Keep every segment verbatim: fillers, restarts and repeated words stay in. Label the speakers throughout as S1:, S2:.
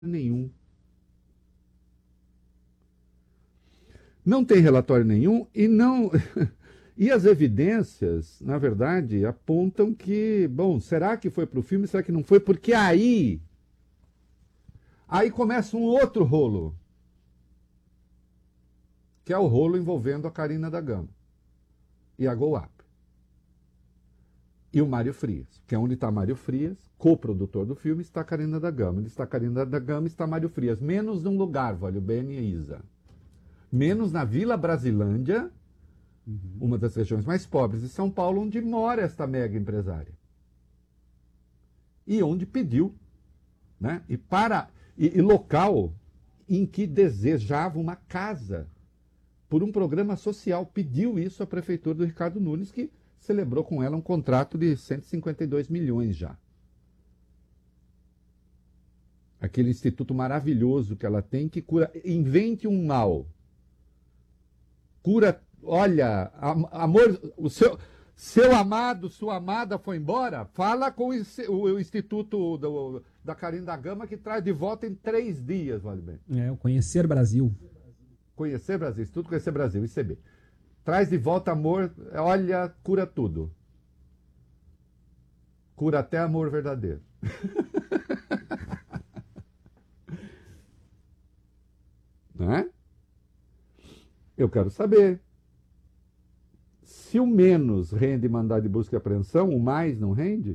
S1: nenhum. Não tem relatório nenhum e não... E as evidências, na verdade, apontam que, bom, será que foi para o filme, será que não foi? Porque aí, aí começa um outro rolo, que é o rolo envolvendo a Carina da Gama e a Go Up. E o Mário Frias, que é onde está Mário Frias, coprodutor do filme, está a Carina da Gama. Onde está a Carina da Gama, está Mário Frias. Menos num lugar, vale o bem e Isa. Menos na Vila Brasilândia, uhum. uma das regiões mais pobres de São Paulo, onde mora esta mega empresária. E onde pediu, né? E, para, e, e local em que desejava uma casa por um programa social. Pediu isso à prefeitura do Ricardo Nunes, que celebrou com ela um contrato de cento e cinquenta e dois milhões já. Aquele instituto maravilhoso que ela tem, que cura, invente um mal. Cura, olha, amor, o seu, seu amado, sua amada foi embora, fala com o, o Instituto do, da Carina da Gama, que traz de volta em três dias, vale bem.
S2: É, o Conhecer Brasil.
S1: Conhecer Brasil, Instituto Conhecer Brasil, I C B. Traz de volta amor, olha, cura tudo. Cura até amor verdadeiro. Não é? Eu quero saber se o menos rende mandado de busca e apreensão, o mais não rende?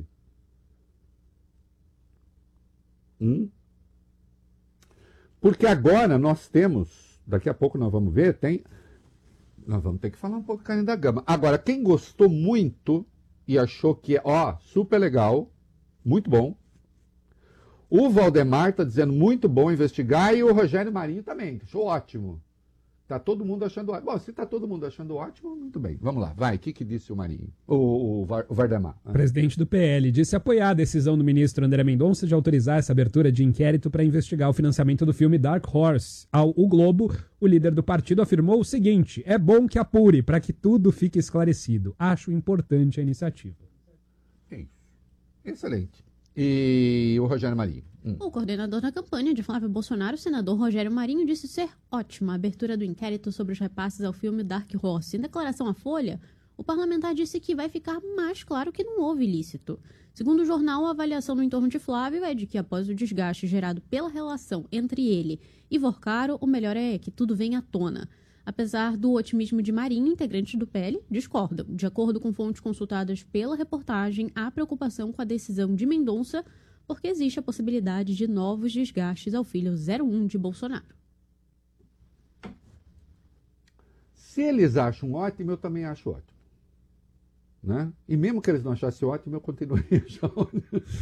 S1: Hum? Porque agora nós temos, daqui a pouco nós vamos ver, tem... Nós vamos ter que falar um pouco de Carina da Gama. Agora, quem gostou muito e achou que é, ó, super legal, muito bom, o Valdemar está dizendo muito bom investigar e o Rogério Marinho também, achou ótimo. Está todo mundo achando ótimo. Bom, se está todo mundo achando ótimo, muito bem. Vamos lá, vai. O que, que disse o Marinho? O, o, o Valdemar.
S2: O presidente do P L disse apoiar a decisão do ministro André Mendonça de autorizar essa abertura de inquérito para investigar o financiamento do filme Dark Horse. Ao O Globo, o líder do partido afirmou o seguinte: é bom que apure para que tudo fique esclarecido. Acho importante a iniciativa.
S1: Sim. Excelente. E o Rogério Marinho? Hum.
S3: O coordenador da campanha de Flávio Bolsonaro, o senador Rogério Marinho, disse ser ótima a abertura do inquérito sobre os repasses ao filme Dark Horse. Em declaração à Folha, o parlamentar disse que vai ficar mais claro que não houve ilícito. Segundo o jornal, a avaliação no entorno de Flávio é de que, após o desgaste gerado pela relação entre ele e Vorcaro, o melhor é que tudo venha à tona. Apesar do otimismo de Marinho, integrantes do P L discordam. De acordo com fontes consultadas pela reportagem, há preocupação com a decisão de Mendonça, porque existe a possibilidade de novos desgastes ao filho zero um de Bolsonaro.
S1: Se eles acham ótimo, eu também acho ótimo. Né? E mesmo que eles não achassem ótimo, eu continuaria achando.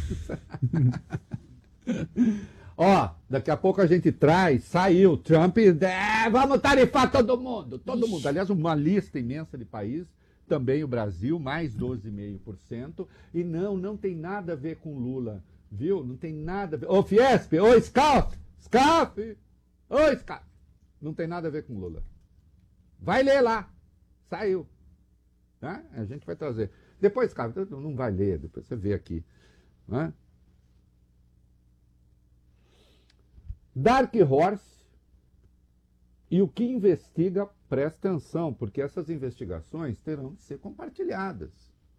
S1: Ó, daqui a pouco a gente traz, saiu, Trump, é, vamos tarifar todo mundo, todo Ixi. mundo. Aliás, uma lista imensa de países, também o Brasil, mais doze vírgula cinco por cento. E não, não tem nada a ver com Lula, viu? Não tem nada a ver. Ô, Fiesp, ô, Scout, Scout, ô, Scout. Não tem nada a ver com Lula. Vai ler lá, saiu. Tá? A gente vai trazer. Depois, Scout, não vai ler, depois você vê aqui. Né? Dark Horse e o que investiga, presta atenção, porque essas investigações terão de ser compartilhadas.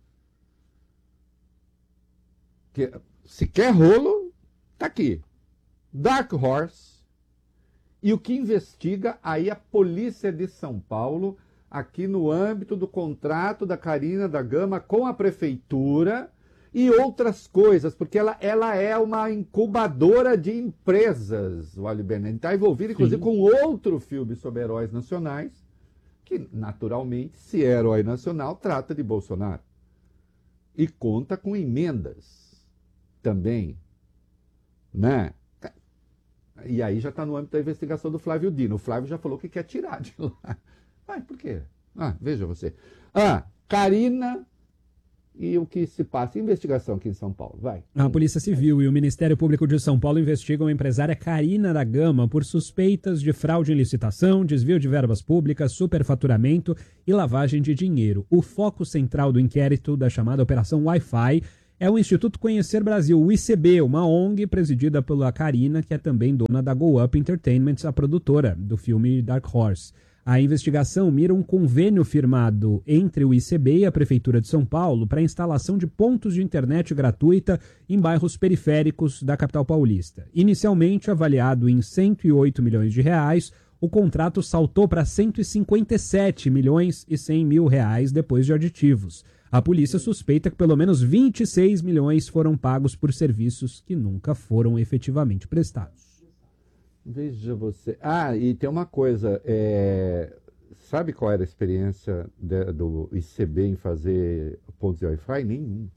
S1: Que, se quer rolo, tá aqui. Dark Horse e o que investiga aí a Polícia de São Paulo, aqui no âmbito do contrato da Carina da Gama com a Prefeitura e outras coisas, porque ela, ela é uma incubadora de empresas, o Ali Bennett. Está envolvida, inclusive, Sim. com outro filme sobre heróis nacionais, que, naturalmente, se é herói nacional, trata de Bolsonaro. E conta com emendas também. Né? E aí já está no âmbito da investigação do Flávio Dino. O Flávio já falou que quer tirar de lá. Ah, por quê? Ah, veja você. Ah, Carina... E o que se passa? Investigação aqui em São Paulo. Vai.
S2: A Polícia Civil e o Ministério Público de São Paulo investigam a empresária Carina da Gama por suspeitas de fraude em licitação, desvio de verbas públicas, superfaturamento e lavagem de dinheiro. O foco central do inquérito da chamada Operação Wi-Fi é o Instituto Conhecer Brasil, o I C B, uma O N G presidida pela Karina, que é também dona da Go Up Entertainment, a produtora do filme Dark Horse. A investigação mira um convênio firmado entre o I C B e a Prefeitura de São Paulo para a instalação de pontos de internet gratuita em bairros periféricos da capital paulista. Inicialmente avaliado em cento e oito milhões de reais, o contrato saltou para cento e cinquenta e sete milhões e cem mil reais depois de aditivos. A polícia suspeita que pelo menos vinte e seis milhões foram pagos por serviços que nunca foram efetivamente prestados.
S1: Veja você. Ah, e tem uma coisa. É... Sabe qual era a experiência de, do I C B em fazer pontos de Wi-Fi? Nenhum.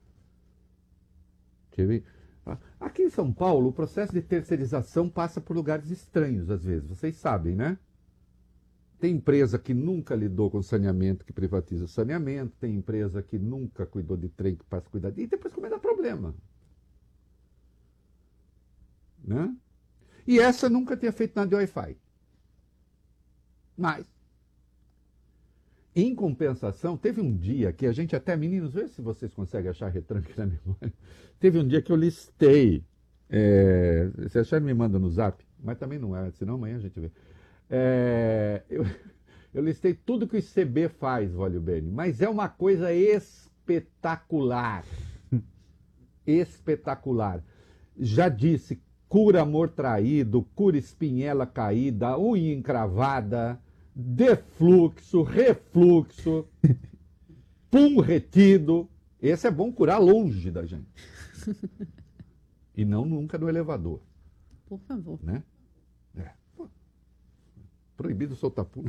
S1: Tive... Aqui em São Paulo, o processo de terceirização passa por lugares estranhos, às vezes. Vocês sabem, né? Tem empresa que nunca lidou com saneamento, que privatiza o saneamento. Tem empresa que nunca cuidou de trem, que passa a cuidar de... E depois começa a dar problema. Né? E essa nunca tinha feito nada de Wi-Fi. Mas, em compensação, teve um dia que a gente até... Meninos, vê se vocês conseguem achar retranque na memória. Teve um dia que eu listei... É, se achar, me manda no zap. Mas também não é, senão amanhã a gente vê. É, eu, eu listei tudo que o I C B faz, Vólio Bene, mas é uma coisa espetacular. Espetacular. Já disse, cura amor traído, cura espinhela caída, unha encravada, defluxo, refluxo, pum retido. Esse é bom curar longe da gente. E não nunca no elevador.
S3: Por favor.
S1: Né? É. Proibido soltar pum.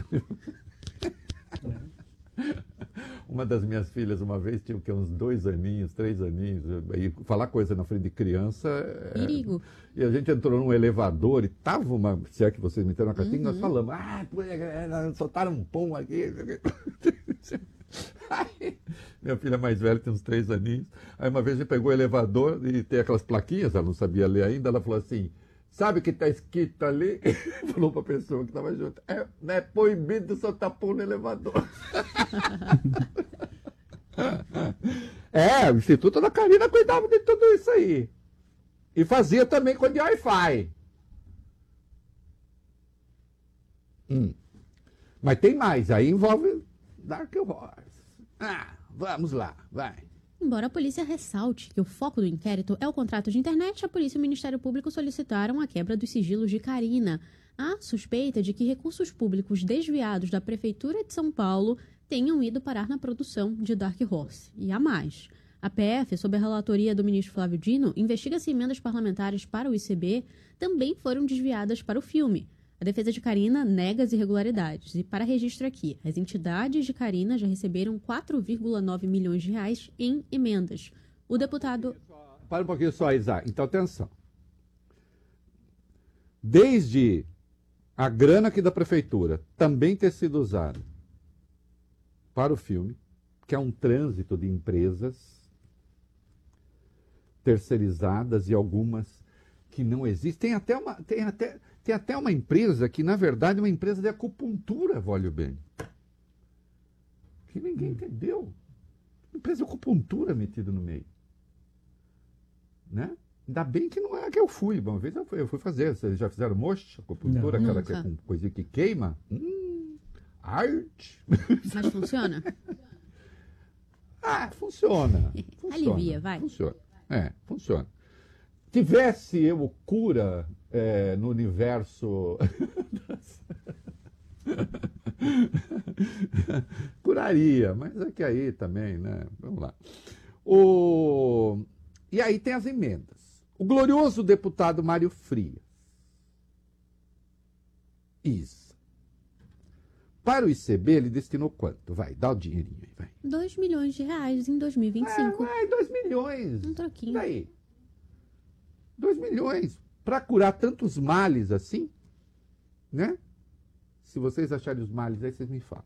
S1: Uma das minhas filhas, uma vez, tinha que, uns dois aninhos, três aninhos, e falar coisa na frente de criança...
S3: Perigo.
S1: É... E a gente entrou num elevador e tava uma... Se é que vocês me entenderam na cartinha,
S3: uhum.
S1: Nós falamos, ah, soltaram um pum aqui... Aí, minha filha mais velha tem uns três aninhos. Aí uma vez a gente pegou o elevador e tem aquelas plaquinhas, ela não sabia ler ainda, ela falou assim, sabe o que está escrito ali? Falou para a pessoa que estava junto, é, não é proibido soltar pum no elevador. É, o Instituto da Karina cuidava de tudo isso aí. E fazia também com de Wi-Fi. Hum. Mas tem mais, aí envolve Dark Horse. Ah, vamos lá, vai.
S3: Embora a polícia ressalte que o foco do inquérito é o contrato de internet, a polícia e o Ministério Público solicitaram a quebra dos sigilos de Karina. Há suspeita de que recursos públicos desviados da Prefeitura de São Paulo tenham ido parar na produção de Dark Horse. E há mais. A P F, sob a relatoria do ministro Flávio Dino, investiga se emendas parlamentares para o I C B também foram desviadas para o filme. A defesa de Karina nega as irregularidades. E para registro aqui, as entidades de Karina já receberam quatro vírgula nove milhões de reais em emendas. O deputado...
S1: Para um pouquinho só, Isa. Então, atenção. Desde a grana aqui da prefeitura também ter sido usada para o filme, que é um trânsito de empresas terceirizadas e algumas que não existem. Tem até uma... Tem até... Tem até uma empresa que, na verdade, é uma empresa de acupuntura, Vólio Bene. Que ninguém entendeu. Empresa de acupuntura metida no meio. Né? Ainda bem que não é a que eu fui. Uma vez eu fui, eu fui fazer. Vocês já fizeram mocha, acupuntura,
S3: não,
S1: aquela que é com coisinha que queima? Hum, arte.
S3: Mas funciona?
S1: Ah, funciona. funciona.
S3: Alivia, vai.
S1: Funciona. É, funciona. Tivesse eu cura é, no universo... Curaria, mas é que aí também, né? Vamos lá. O... E aí tem as emendas. O glorioso deputado Mário Frias. Isso. Para o I C B, ele destinou quanto? Vai, dá o dinheirinho aí, vai.
S3: dois milhões de reais em dois mil e vinte e cinco.
S1: É, vai, dois milhões.
S3: Um troquinho.
S1: Daí? dois milhões. Para curar tantos males assim, né? Se vocês acharem os males, aí vocês me falam.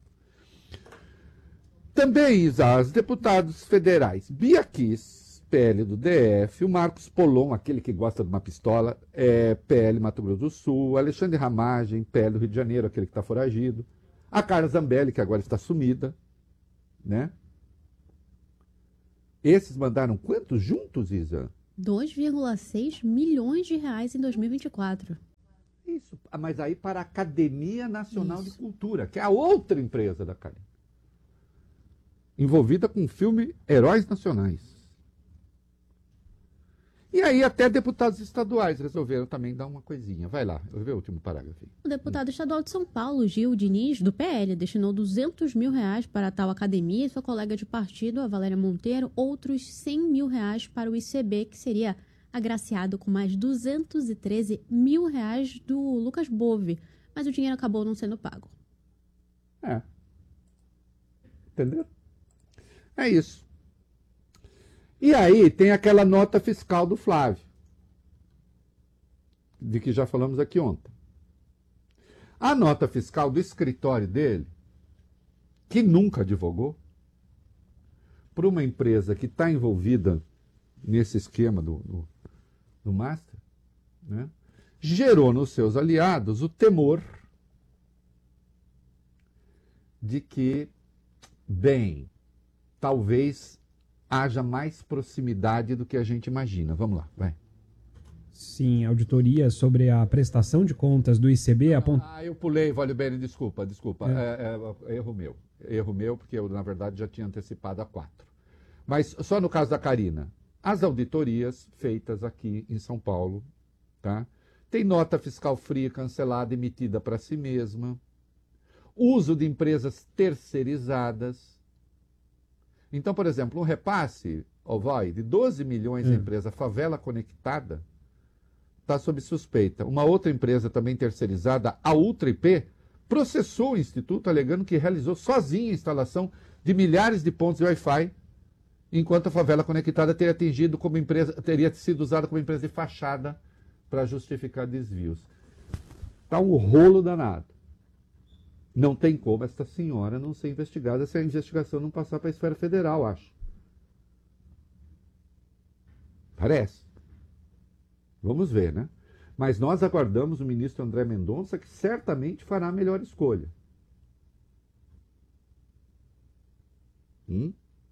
S1: Também, Isa, os deputados federais Bia Kiss, P L do D F, o Marcos Polon, aquele que gosta de uma pistola, é, P L Mato Grosso do Sul, Alexandre Ramagem, P L do Rio de Janeiro, aquele que está foragido, a Carla Zambelli, que agora está sumida, né? Esses mandaram quantos juntos, Isa?
S3: dois vírgula seis milhões de reais em dois mil e vinte e quatro.
S1: Isso, mas aí para a Academia Nacional
S3: Isso.
S1: de Cultura, que é a outra empresa da Academia. Envolvida com o filme Heróis Nacionais. E aí até deputados estaduais resolveram também dar uma coisinha. Vai lá, eu vou ver o último parágrafo.
S3: O deputado estadual de São Paulo, Gil Diniz, do P L, destinou duzentos mil reais para a tal academia e sua colega de partido, a Valéria Monteiro, outros cem mil reais para o I C B, que seria agraciado com mais duzentos e treze mil reais do Lucas Bove. Mas o dinheiro acabou não sendo pago.
S1: É. Entendeu? É isso. E aí tem aquela nota fiscal do Flávio, de que já falamos aqui ontem. A nota fiscal do escritório dele, que nunca advogou, para uma empresa que está envolvida nesse esquema do, do, do Master, né, gerou nos seus aliados o temor de que, bem, talvez haja mais proximidade do que a gente imagina. Vamos lá, vai.
S2: Sim, auditoria sobre a prestação de contas do I C B aponta...
S1: Ah, eu pulei, Vale Bene, desculpa, desculpa.
S2: É.
S1: É, é, erro meu. Erro meu, porque eu, na verdade, já tinha antecipado a quatro. Mas só no caso da Carina. As auditorias feitas aqui em São Paulo, tá? Tem nota fiscal fria cancelada emitida para si mesma, uso de empresas terceirizadas. Então, por exemplo, um repasse, ó, vai, de doze milhões
S2: Hum.
S1: à empresa Favela Conectada está sob suspeita. Uma outra empresa também terceirizada, a Ultra I P, processou o Instituto alegando que realizou sozinha a instalação de milhares de pontos de Wi-Fi, enquanto a Favela Conectada teria atingido como empresa, teria sido usada como empresa de fachada para justificar desvios. Está um rolo danado. Não tem como esta senhora não ser investigada se a investigação não passar para a esfera federal, acho. Parece. Vamos ver, né? Mas nós aguardamos o ministro André Mendonça, que certamente fará a melhor escolha. Hum?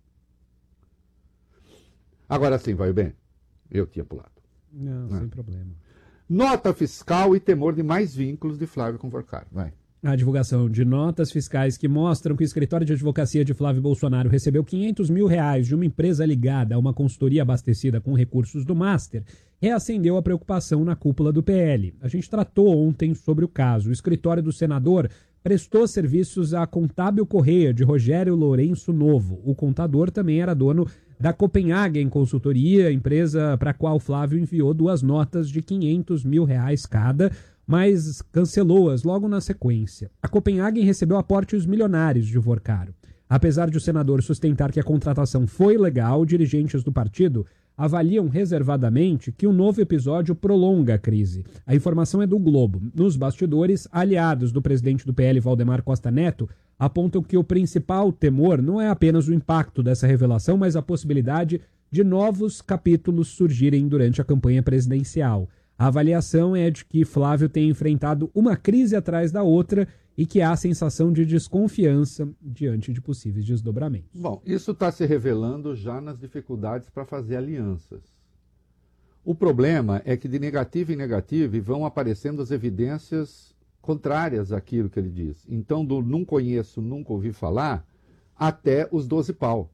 S1: Agora sim, vai bem. Eu tinha pulado.
S2: Não,
S1: Não.
S2: sem problema.
S1: Nota fiscal e temor de mais vínculos de Flávio com Porcaro. Vai.
S2: A divulgação de notas fiscais que mostram que o escritório de advocacia de Flávio Bolsonaro recebeu quinhentos mil reais de uma empresa ligada a uma consultoria abastecida com recursos do Master reacendeu a preocupação na cúpula do P L. A gente tratou ontem sobre o caso. O escritório do senador prestou serviços à Contábil Correia de Rogério Lourenço Novo. O contador também era dono da Copenhagen Consultoria, empresa para a qual Flávio enviou duas notas de quinhentos mil reais cada, mas cancelou-as logo na sequência. A Copenhagen recebeu aportes milionários de Porcaro. Apesar de o senador sustentar que a contratação foi legal, dirigentes do partido avaliam reservadamente que o novo episódio prolonga a crise. A informação é do Globo. Nos bastidores, aliados do presidente do P L, Valdemar Costa Neto, apontam que o principal temor não é apenas o impacto dessa revelação, mas a possibilidade de novos capítulos surgirem durante a campanha presidencial. A avaliação é de que Flávio tem enfrentado uma crise atrás da outra e que há sensação de desconfiança diante de possíveis desdobramentos.
S1: Bom, isso está se revelando já nas dificuldades para fazer alianças. O problema é que de negativo em negativo vão aparecendo as evidências contrárias àquilo que ele diz. Então, do não conheço, nunca ouvi falar, até os doze pau.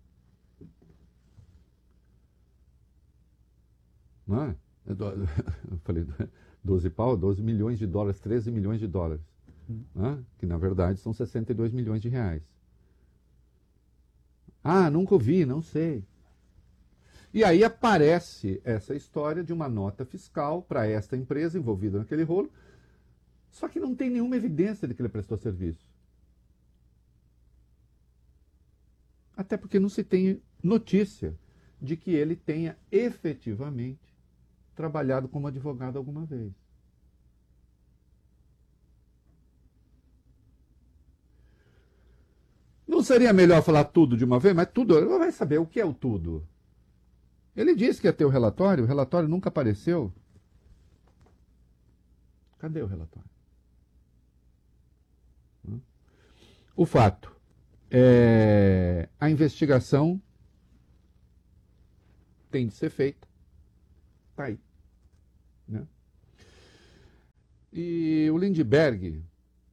S1: Não é? Eu falei doze pau, doze milhões de dólares, treze milhões de dólares. Né? Que na verdade são sessenta e dois milhões de reais. Ah, nunca ouvi, não sei. E aí aparece essa história de uma nota fiscal para esta empresa envolvida naquele rolo, só que não tem nenhuma evidência de que ele prestou serviço. Até porque não se tem notícia de que ele tenha efetivamente trabalhado como advogado alguma vez. Não seria melhor falar tudo de uma vez? Mas tudo, ele vai saber o que é o tudo. Ele disse que ia ter o relatório, o relatório nunca apareceu. Cadê o relatório? O fato é a investigação tem de ser feita. Está aí. Né? E o Lindbergh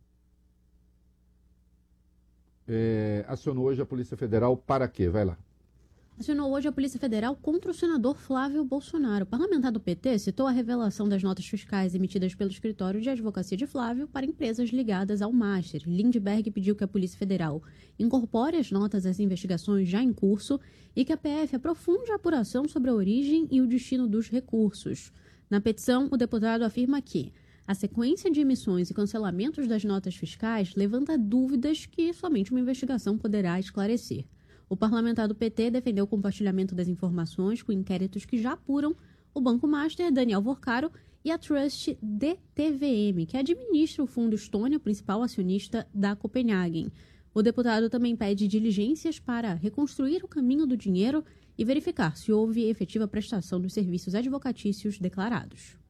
S1: é, acionou hoje a Polícia Federal para quê? Vai lá.
S3: Acionou hoje a Polícia Federal contra o senador Flávio Bolsonaro. O parlamentar do P T citou a revelação das notas fiscais emitidas pelo escritório de advocacia de Flávio para empresas ligadas ao Master. Lindbergh pediu que a Polícia Federal incorpore as notas às investigações já em curso e que a P F aprofunde a apuração sobre a origem e o destino dos recursos. Na petição, o deputado afirma que a sequência de emissões e cancelamentos das notas fiscais levanta dúvidas que somente uma investigação poderá esclarecer. O parlamentar do P T defendeu o compartilhamento das informações com inquéritos que já apuram o Banco Master, Daniel Vorcaro, e a Trust D T V M, que administra o Fundo Estônia, principal acionista da Copenhagen. O deputado também pede diligências para reconstruir o caminho do dinheiro e verificar se houve efetiva prestação dos serviços advocatícios declarados.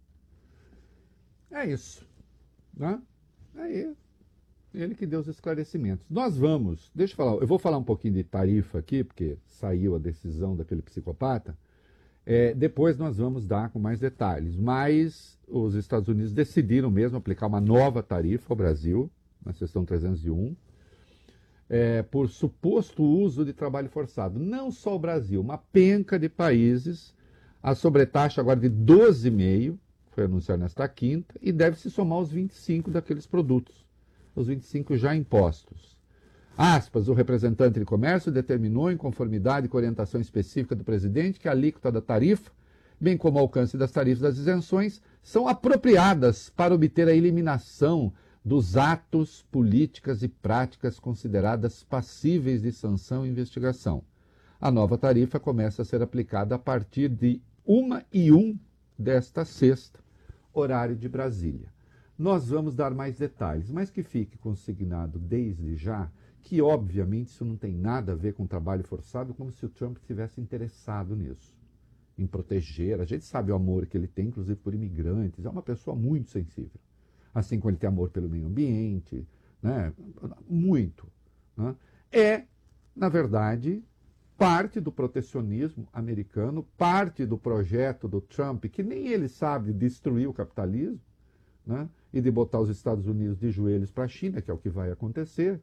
S1: É isso. Né? Aí, ele que deu os esclarecimentos. Nós vamos, deixa eu falar, eu vou falar um pouquinho de tarifa aqui, porque saiu a decisão daquele psicopata. É, depois nós vamos dar com mais detalhes. Mas os Estados Unidos decidiram mesmo aplicar uma nova tarifa ao Brasil, na seção trezentos e um, é, por suposto uso de trabalho forçado. Não só o Brasil, uma penca de países. A sobretaxa agora de doze vírgula cinco, foi anunciada nesta quinta, e deve se somar aos vinte e cinco daqueles produtos. Os vinte e cinco já impostos. Aspas, o representante de comércio determinou, em conformidade com a orientação específica do presidente, que a alíquota da tarifa, bem como o alcance das tarifas das isenções, são apropriadas para obter a eliminação dos atos, políticas e práticas consideradas passíveis de sanção e investigação. A nova tarifa começa a ser aplicada a partir de uma e um desta sexta, horário de Brasília. Nós vamos dar mais detalhes, mas que fique consignado desde já que, obviamente, isso não tem nada a ver com trabalho forçado, como se o Trump estivesse interessado nisso, em proteger. A gente sabe o amor que ele tem, inclusive, por imigrantes. É uma pessoa muito sensível. Assim como ele tem amor pelo meio ambiente, né? Muito. Né? É, na verdade, parte do protecionismo americano, parte do projeto do Trump, que nem ele sabe destruir o capitalismo, né? E de botar os Estados Unidos de joelhos para a China, que é o que vai acontecer.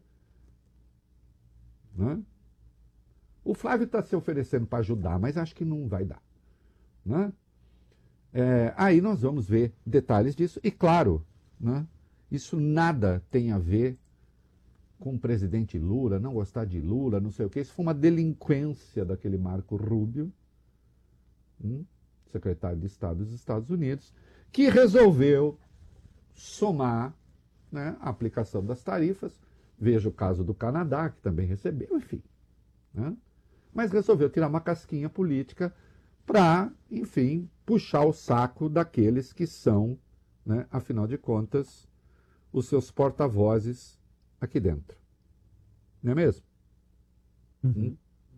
S1: Né? O Flávio está se oferecendo para ajudar, mas acho que não vai dar. Né? É, aí nós vamos ver detalhes disso. E claro, né, isso nada tem a ver com o presidente Lula, não gostar de Lula, não sei o quê. Isso foi uma delinquência daquele Marco Rubio, hum, secretário de Estado dos Estados Unidos, que resolveu somar, né, a aplicação das tarifas. Veja o caso do Canadá, que também recebeu, enfim. Né? Mas resolveu tirar uma casquinha política para, enfim, puxar o saco daqueles que são, né, afinal de contas, os seus porta-vozes aqui dentro. Não é mesmo?
S2: Uhum.
S1: Hum?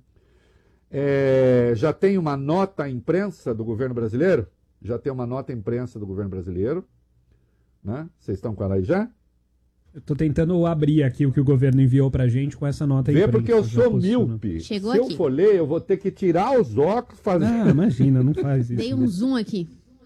S1: É, já tem uma nota à imprensa do governo brasileiro? Já tem uma nota à imprensa do governo brasileiro? Né? Vocês estão com ela aí já?
S2: Eu tô tentando abrir aqui o que o governo enviou pra gente com essa nota aí.
S1: Vê porque eu sou míope.
S3: Chegou
S1: Se
S3: aqui.
S1: eu for ler, eu vou ter que tirar os óculos, fazer...
S2: Não, imagina, não faz isso.
S3: Dei um
S2: né?
S3: zoom aqui.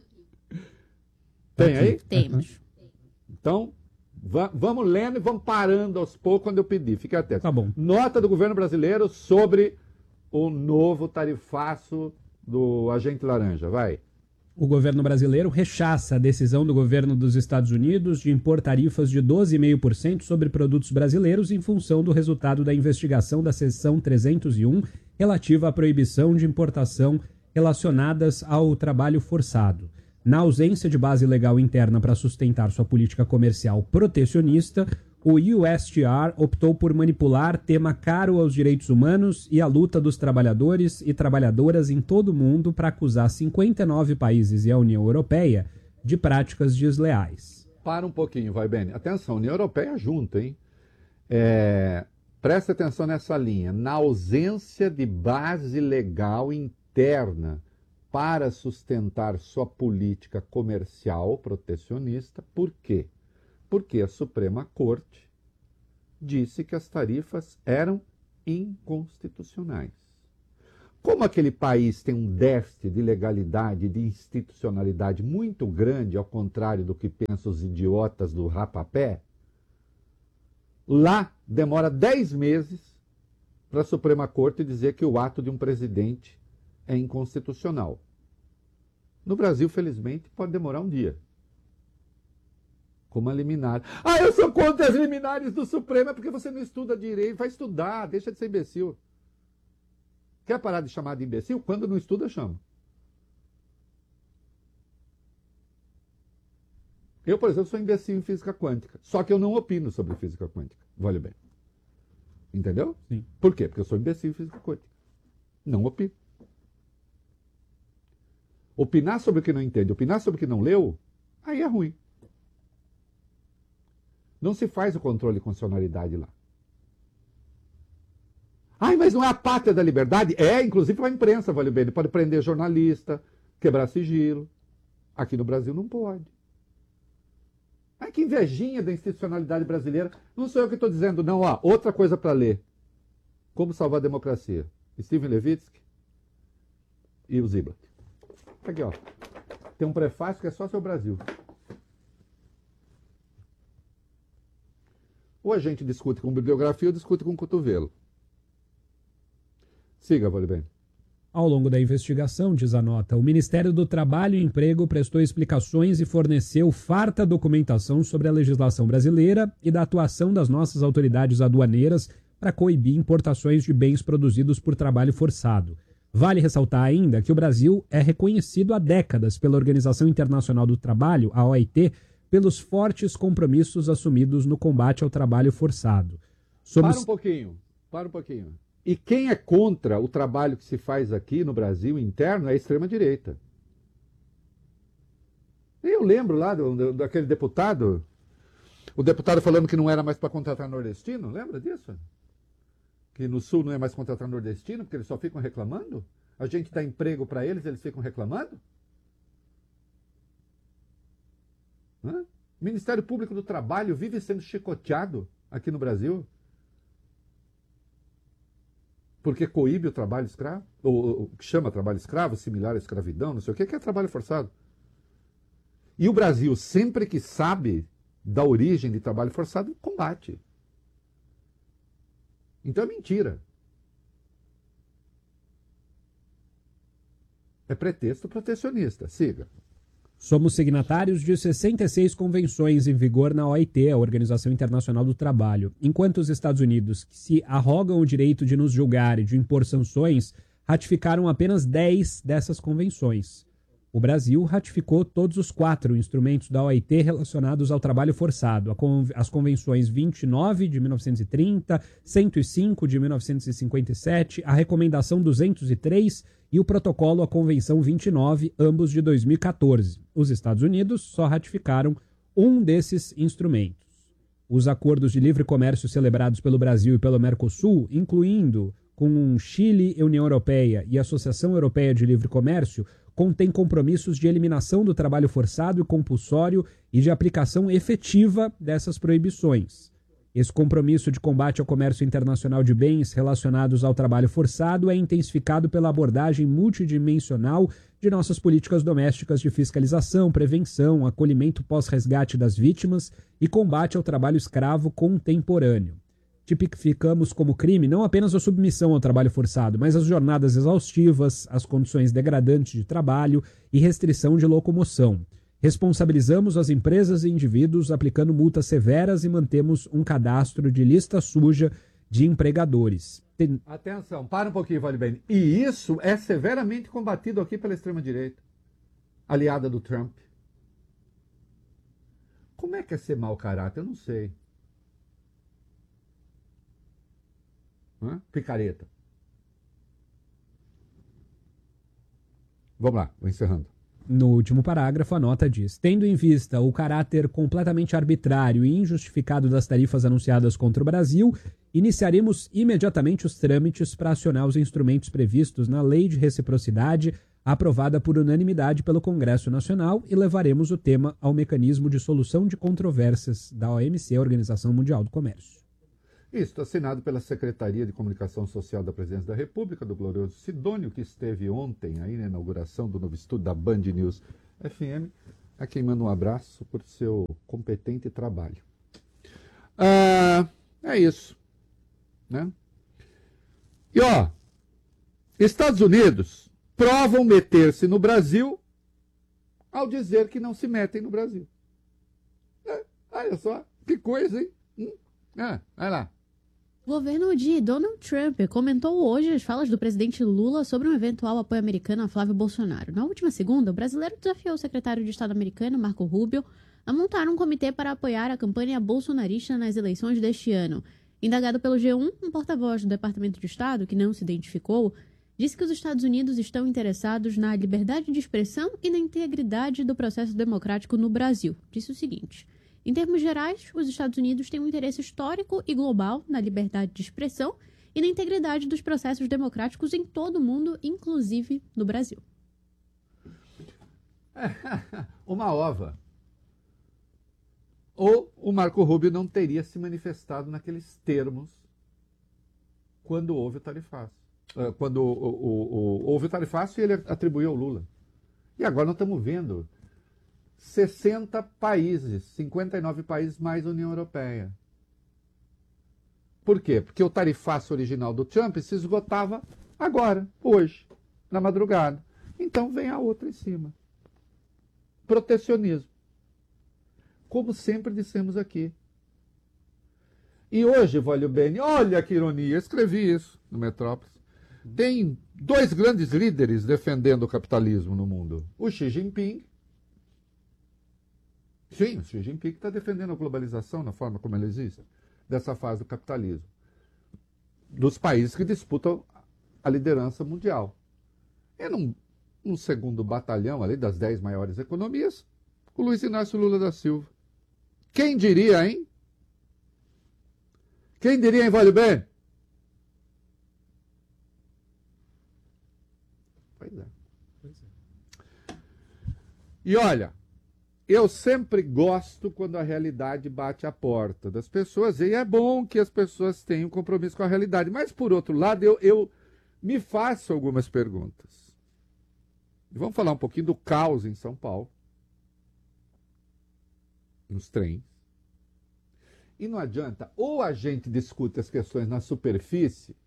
S1: Tem aí?
S3: Temos.
S1: Então, va vamos lendo e vamos parando aos poucos quando eu pedir. Fique atento.
S2: Tá bom.
S1: Nota do governo brasileiro sobre o novo tarifaço do agente laranja. Vai.
S2: O governo brasileiro rechaça a decisão do governo dos Estados Unidos de impor tarifas de doze vírgula cinco por cento sobre produtos brasileiros em função do resultado da investigação da seção trezentos e um relativa à proibição de importação relacionadas ao trabalho forçado. Na ausência de base legal interna para sustentar sua política comercial protecionista, o U S T R optou por manipular tema caro aos direitos humanos e à luta dos trabalhadores e trabalhadoras em todo o mundo para acusar cinquenta e nove países e a União Europeia de práticas desleais.
S1: Para um pouquinho, vai, Beni. Atenção, União Europeia junto, hein? É, presta atenção nessa linha. Na ausência de base legal interna para sustentar sua política comercial protecionista, por quê? Porque a Suprema Corte disse que as tarifas eram inconstitucionais. Como aquele país tem um déficit de legalidade, de institucionalidade muito grande, ao contrário do que pensam os idiotas do rapapé, lá demora dez meses para a Suprema Corte dizer que o ato de um presidente é inconstitucional. No Brasil, felizmente, pode demorar um dia. Como a liminar. Ah, eu sou contra as liminares do Supremo, é porque você não estuda direito. Vai estudar, deixa de ser imbecil. Quer parar de chamar de imbecil? Quando não estuda, chama. Eu, por exemplo, sou imbecil em física quântica. Só que eu não opino sobre física quântica. Vale bem. Entendeu?
S2: Sim.
S1: Por quê? Porque eu sou imbecil em física quântica. Não opino. Opinar sobre o que não entende, opinar sobre o que não leu, aí é ruim. Não se faz o controle de constitucionalidade lá. Ai, mas não é a pátria da liberdade? É, inclusive para a imprensa, vale bem. Ele pode prender jornalista, quebrar sigilo. Aqui no Brasil não pode. Ai, que invejinha da institucionalidade brasileira. Não sou eu que estou dizendo, não. Ó, outra coisa para ler. Como salvar a democracia. Steven Levitsky e o Ziblatt. Aqui, ó. Tem um prefácio que é só sobre o Brasil. Ou a gente discute com bibliografia ou discute com cotovelo. Siga, vale bem.
S2: Ao longo da investigação, diz a nota, o Ministério do Trabalho e Emprego prestou explicações e forneceu farta documentação sobre a legislação brasileira e da atuação das nossas autoridades aduaneiras para coibir importações de bens produzidos por trabalho forçado. Vale ressaltar ainda que o Brasil é reconhecido há décadas pela Organização Internacional do Trabalho, a O I T, pelos fortes compromissos assumidos no combate ao trabalho forçado. Somos...
S1: Para um pouquinho, para um pouquinho. E quem é contra o trabalho que se faz aqui no Brasil interno é a extrema-direita. Eu lembro lá do, do, daquele deputado, o deputado falando que não era mais para contratar nordestino, lembra disso? Que no Sul não é mais contratar nordestino, porque eles só ficam reclamando? A gente dá emprego para eles, eles ficam reclamando? Hã? O Ministério Público do Trabalho vive sendo chicoteado aqui no Brasil. Porque coíbe o trabalho escravo, ou o que chama trabalho escravo, similar à escravidão, não sei o que, que é trabalho forçado. E o Brasil, sempre que sabe da origem de trabalho forçado, combate. Então é mentira. É pretexto protecionista. Siga.
S2: Somos signatários de sessenta e seis convenções em vigor na O I T, a Organização Internacional do Trabalho, enquanto os Estados Unidos, que se arrogam o direito de nos julgar e de impor sanções, ratificaram apenas dez dessas convenções. O Brasil ratificou todos os quatro instrumentos da O I T relacionados ao trabalho forçado, as convenções vinte e nove de mil novecentos e trinta, cento e cinco de mil novecentos e cinquenta e sete, a recomendação duzentos e três e o protocolo à convenção vinte e nove, ambos de dois mil e quatorze. Os Estados Unidos só ratificaram um desses instrumentos. Os acordos de livre comércio celebrados pelo Brasil e pelo Mercosul, incluindo com Chile, União Europeia e Associação Europeia de Livre Comércio, contém compromissos de eliminação do trabalho forçado e compulsório e de aplicação efetiva dessas proibições. Esse compromisso de combate ao comércio internacional de bens relacionados ao trabalho forçado é intensificado pela abordagem multidimensional de nossas políticas domésticas de fiscalização, prevenção, acolhimento pós-resgate das vítimas e combate ao trabalho escravo contemporâneo. Tipificamos como crime não apenas a submissão ao trabalho forçado, mas as jornadas exaustivas, as condições degradantes de trabalho e restrição de locomoção. Responsabilizamos as empresas e indivíduos aplicando multas severas e mantemos um cadastro de lista suja de empregadores. Tem...
S1: Atenção, para um pouquinho, vale bem. E isso é severamente combatido aqui pela extrema-direita, aliada do Trump. Como é que é ser mau caráter? Eu não sei. Hã? Picareta. Vamos lá, vou encerrando.
S2: No último parágrafo, a nota diz: tendo em vista o caráter completamente arbitrário e injustificado das tarifas anunciadas contra o Brasil, iniciaremos imediatamente os trâmites para acionar os instrumentos previstos na Lei de Reciprocidade, aprovada por unanimidade pelo Congresso Nacional, e levaremos o tema ao Mecanismo de Solução de Controvérsias da O M C, a Organização Mundial do Comércio.
S1: Isto assinado pela Secretaria de Comunicação Social da Presidência da República, do glorioso Sidônio, que esteve ontem aí na inauguração do novo estúdio da Band News F M, a quem manda um abraço por seu competente trabalho. Ah, é isso, né? E ó, Estados Unidos provam meter-se no Brasil ao dizer que não se metem no Brasil. É, olha só, que coisa, hein? Hum? Ah, vai lá.
S3: O governo de Donald Trump comentou hoje as falas do presidente Lula sobre um eventual apoio americano a Flávio Bolsonaro. Na última segunda, o brasileiro desafiou o secretário de Estado americano, Marco Rubio, a montar um comitê para apoiar a campanha bolsonarista nas eleições deste ano. Indagado pelo G um, um porta-voz do Departamento de Estado, que não se identificou, disse que os Estados Unidos estão interessados na liberdade de expressão e na integridade do processo democrático no Brasil. Disse o seguinte: em termos gerais, os Estados Unidos têm um interesse histórico e global na liberdade de expressão e na integridade dos processos democráticos em todo o mundo, inclusive no Brasil.
S1: Uma ova. Ou o Marco Rubio não teria se manifestado naqueles termos quando houve o tarifaço. Quando o, o, o, houve o tarifaço e ele atribuiu ao Lula. E agora nós estamos vendo sessenta países, cinquenta e nove países mais a União Europeia. Por quê? Porque o tarifaço original do Trump se esgotava agora, hoje, na madrugada. Então vem a outra em cima. Protecionismo. Como sempre dissemos aqui. E hoje, Valho Bene, olha que ironia, escrevi isso no Metrópolis. Tem dois grandes líderes defendendo o capitalismo no mundo. O Xi Jinping. Sim, o Xi Jinping está defendendo a globalização na forma como ela existe, dessa fase do capitalismo. Dos países que disputam a liderança mundial. E num, num segundo batalhão ali das dez maiores economias, o Luiz Inácio Lula da Silva. Quem diria, hein? Quem diria, hein, Valho Bene? Pois é. Pois é. E olha, eu sempre gosto quando a realidade bate a porta das pessoas, e é bom que as pessoas tenham compromisso com a realidade. Mas, por outro lado, eu, eu me faço algumas perguntas. E vamos falar um pouquinho do caos em São Paulo, nos trens. E não adianta, ou a gente discute as questões na superfície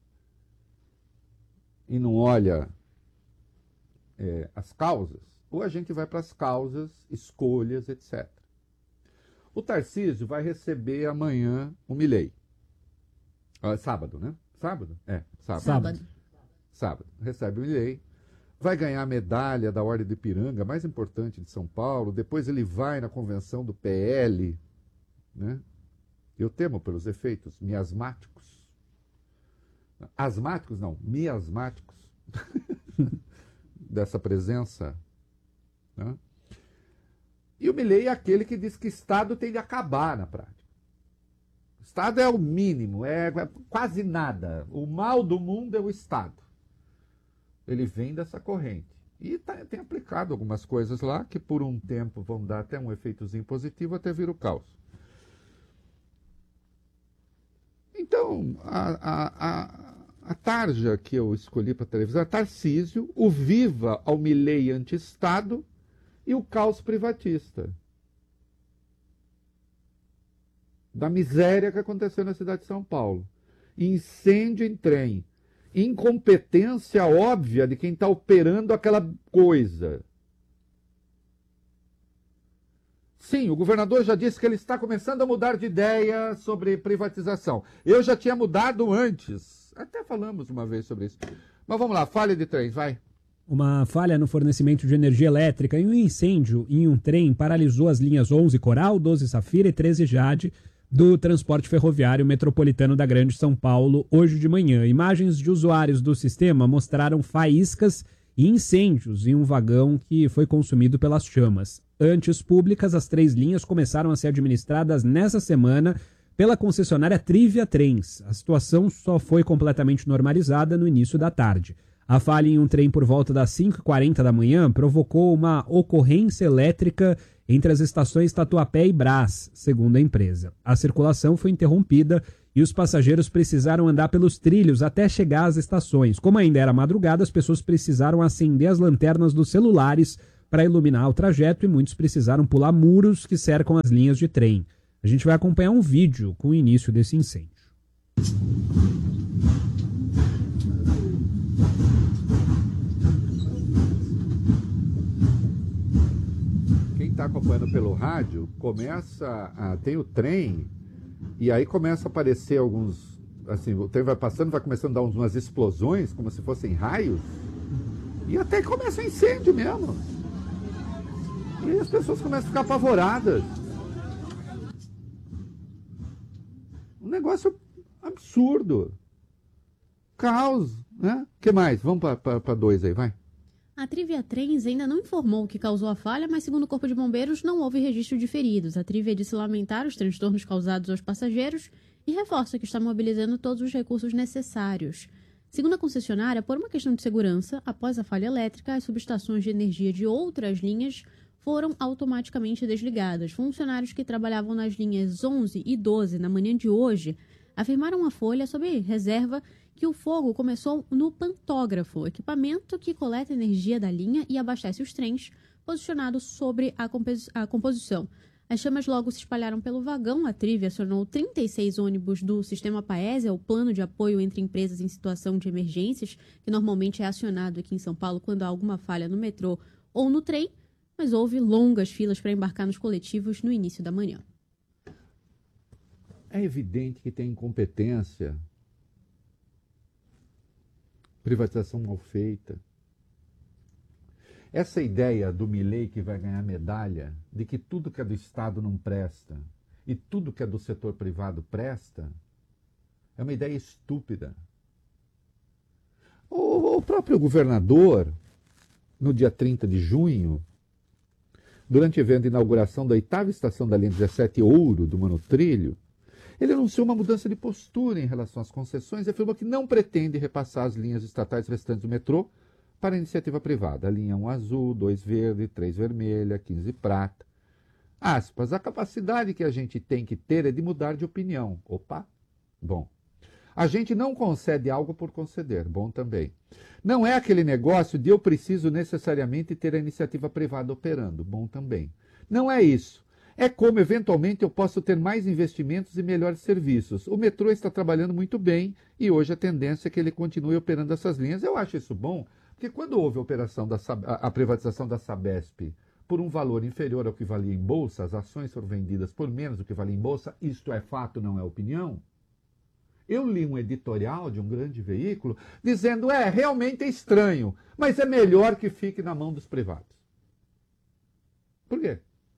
S1: e não olha é, as causas, ou a gente vai para as causas, escolhas, etcétera. O Tarcísio vai receber amanhã o Milei. Ah, sábado, né? Sábado? É, sábado.
S3: Sábado.
S1: Sábado. Recebe o Milei. Vai ganhar a medalha da Ordem do Ipiranga, mais importante de São Paulo. Depois ele vai na convenção do P L, né? Eu temo pelos efeitos miasmáticos. Asmáticos, não, miasmáticos. Dessa presença. Né? E o Milei é aquele que diz que Estado tem de acabar na prática. Estado é o mínimo, é quase nada. O mal do mundo é o Estado. Ele vem dessa corrente. E tá, tem aplicado algumas coisas lá que por um tempo vão dar até um efeitozinho positivo até vir o caos. Então, a, a, a, a tarja que eu escolhi para a televisão é Tarcísio, o viva ao Milei anti-Estado e o caos privatista. Da miséria que aconteceu na cidade de São Paulo. Incêndio em trem. Incompetência óbvia de quem está operando aquela coisa. Sim, o governador já disse que ele está começando a mudar de ideia sobre privatização. Eu já tinha mudado antes. Até falamos uma vez sobre isso. Mas vamos lá, falha de trens, vai.
S2: Uma falha no fornecimento de energia elétrica e um incêndio em um trem paralisou as linhas onze Coral, doze Safira e treze Jade do transporte ferroviário metropolitano da Grande São Paulo hoje de manhã. Imagens de usuários do sistema mostraram faíscas e incêndios em um vagão que foi consumido pelas chamas. Antes públicas, as três linhas começaram a ser administradas nessa semana pela concessionária Trivia Trens. A situação só foi completamente normalizada no início da tarde. A falha em um trem por volta das cinco e quarenta da manhã provocou uma ocorrência elétrica entre as estações Tatuapé e Brás, segundo a empresa. A circulação foi interrompida e os passageiros precisaram andar pelos trilhos até chegar às estações. Como ainda era madrugada, as pessoas precisaram acender as lanternas dos celulares para iluminar o trajeto e muitos precisaram pular muros que cercam as linhas de trem. A gente vai acompanhar um vídeo com o início desse incêndio.
S1: Quem está acompanhando pelo rádio, começa a, tem o trem, e aí começa a aparecer alguns, assim, o trem vai passando, vai começando a dar umas explosões, como se fossem raios, e até começa um incêndio mesmo. E aí as pessoas começam a ficar apavoradas. Um negócio absurdo. Caos, né? O que mais? Vamos para dois aí, vai.
S3: A Trivia Trens ainda não informou o que causou a falha, mas segundo o Corpo de Bombeiros não houve registro de feridos. A Trivia disse lamentar os transtornos causados aos passageiros e reforça que está mobilizando todos os recursos necessários. Segundo a concessionária, por uma questão de segurança, após a falha elétrica, as subestações de energia de outras linhas foram automaticamente desligadas. Funcionários que trabalhavam nas linhas onze e doze na manhã de hoje afirmaram à Folha, sob reserva, que o fogo começou no pantógrafo, equipamento que coleta energia da linha e abastece os trens, posicionado sobre a, compos- a composição. As chamas logo se espalharam pelo vagão. A Trivia acionou trinta e seis ônibus do Sistema Paese, o plano de apoio entre empresas em situação de emergências, que normalmente é acionado aqui em São Paulo quando há alguma falha no metrô ou no trem, mas houve longas filas para embarcar nos coletivos no início da manhã.
S1: É evidente que tem incompetência, privatização mal feita. Essa ideia do Milei que vai ganhar medalha, de que tudo que é do Estado não presta e tudo que é do setor privado presta, é uma ideia estúpida. O, o próprio governador, no dia trinta de junho, durante o evento de inauguração da oitava estação da linha dezessete Ouro do Monotrilho, ele anunciou uma mudança de postura em relação às concessões e afirmou que não pretende repassar as linhas estatais restantes do metrô para a iniciativa privada. A linha um azul, dois verde, três vermelha, quinze prata. Aspas, a capacidade que a gente tem que ter é de mudar de opinião. Opa, bom. A gente não concede algo por conceder, bom também. Não é aquele negócio de eu preciso necessariamente ter a iniciativa privada operando, bom também. Não é isso. É como, eventualmente, eu posso ter mais investimentos e melhores serviços. O metrô está trabalhando muito bem e hoje a tendência é que ele continue operando essas linhas. Eu acho isso bom, porque quando houve a, operação da, a privatização da Sabesp por um valor inferior ao que valia em bolsa, as ações foram vendidas por menos do que valia em bolsa, isto é fato, não é opinião. Eu li um editorial de um grande veículo dizendo, é, realmente é estranho, mas é melhor que fique na mão dos privados. Por quê?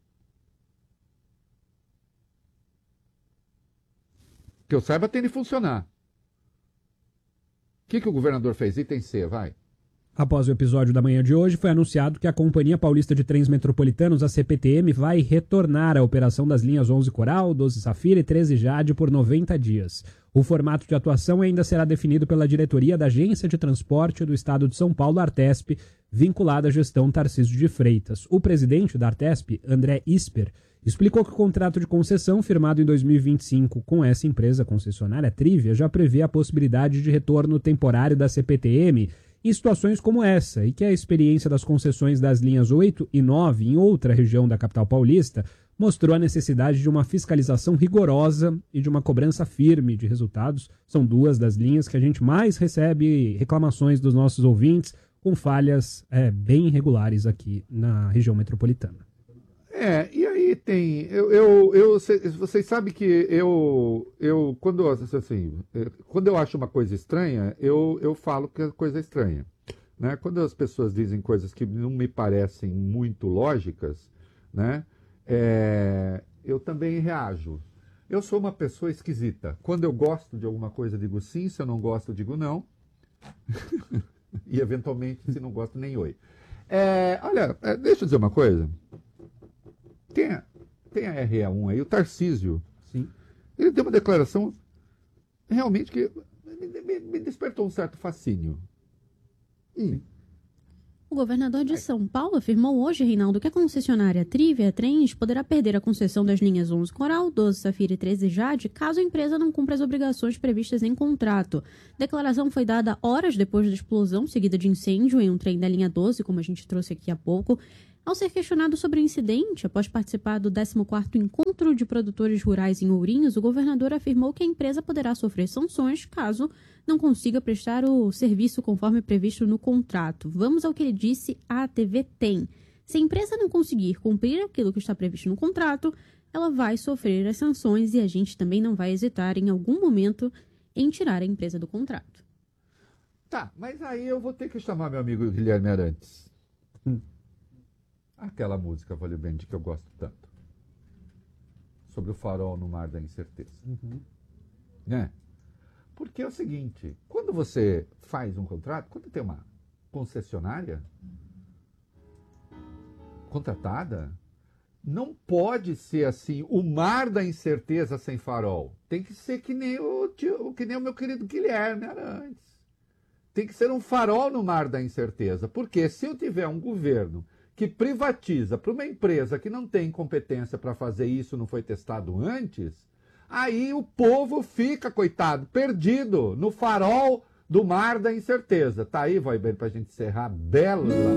S1: Que eu saiba, tem de funcionar. O que, que o governador fez? Item C, vai.
S2: Após o episódio da manhã de hoje, foi anunciado que a Companhia Paulista de Trens Metropolitanos, a C P T M, vai retornar à operação das linhas onze Coral, doze Safira e treze Jade por noventa dias. O formato de atuação ainda será definido pela diretoria da Agência de Transporte do Estado de São Paulo, Artesp, vinculada à gestão Tarcísio de Freitas. O presidente da Artesp, André Isper, explicou que o contrato de concessão firmado em dois mil e vinte e cinco com essa empresa concessionária Trivia já prevê a possibilidade de retorno temporário da C P T M em situações como essa, e que a experiência das concessões das linhas oito e nove em outra região da capital paulista mostrou a necessidade de uma fiscalização rigorosa e de uma cobrança firme de resultados. São duas das linhas que a gente mais recebe reclamações dos nossos ouvintes com falhas é, bem irregulares aqui na região metropolitana.
S1: É, e aí tem, eu, eu, eu vocês sabem que eu, eu quando, assim, quando eu acho uma coisa estranha, eu, eu falo que a coisa é estranha, né? Quando as pessoas dizem coisas que não me parecem muito lógicas, né? É, eu também reajo. Eu sou uma pessoa esquisita. Quando eu gosto de alguma coisa, digo sim, se eu não gosto, digo não. E eventualmente, se não gosto, nem oi. É, olha, deixa eu dizer uma coisa. Tem a, tem a R E um aí, o Tarcísio.
S2: Sim.
S1: Ele deu uma declaração realmente que me, me, me despertou um certo fascínio. Hum.
S3: O governador de São Paulo afirmou hoje, Reinaldo, que a concessionária Trivia Trens poderá perder a concessão das linhas onze Coral, doze Safira e treze Jade, caso a empresa não cumpra as obrigações previstas em contrato. A declaração foi dada horas depois da explosão seguida de incêndio em um trem da linha doze, como a gente trouxe aqui há pouco. Ao ser questionado sobre o incidente, após participar do décimo quarto Encontro de Produtores Rurais em Ourinhos, o governador afirmou que a empresa poderá sofrer sanções caso não consiga prestar o serviço conforme previsto no contrato. Vamos ao que ele disse à T V Tem. Se a empresa não conseguir cumprir aquilo que está previsto no contrato, ela vai sofrer as sanções e a gente também não vai hesitar em algum momento em tirar a empresa do contrato.
S1: Tá, mas aí eu vou ter que chamar meu amigo Guilherme Arantes. Hum. Aquela música, Valeu Bem, de que eu gosto tanto. Sobre o farol no mar da incerteza.
S2: Uhum.
S1: Né? Porque é o seguinte, quando você faz um contrato, quando tem uma concessionária contratada, não pode ser assim, o mar da incerteza sem farol. Tem que ser que nem o, tio, que nem o meu querido Guilherme Arantes. Tem que ser um farol no mar da incerteza. Porque se eu tiver um governo que privatiza para uma empresa que não tem competência para fazer isso, não foi testado antes, aí o povo fica, coitado, perdido no farol do mar da incerteza. Tá aí, vai bem, para a gente encerrar, bela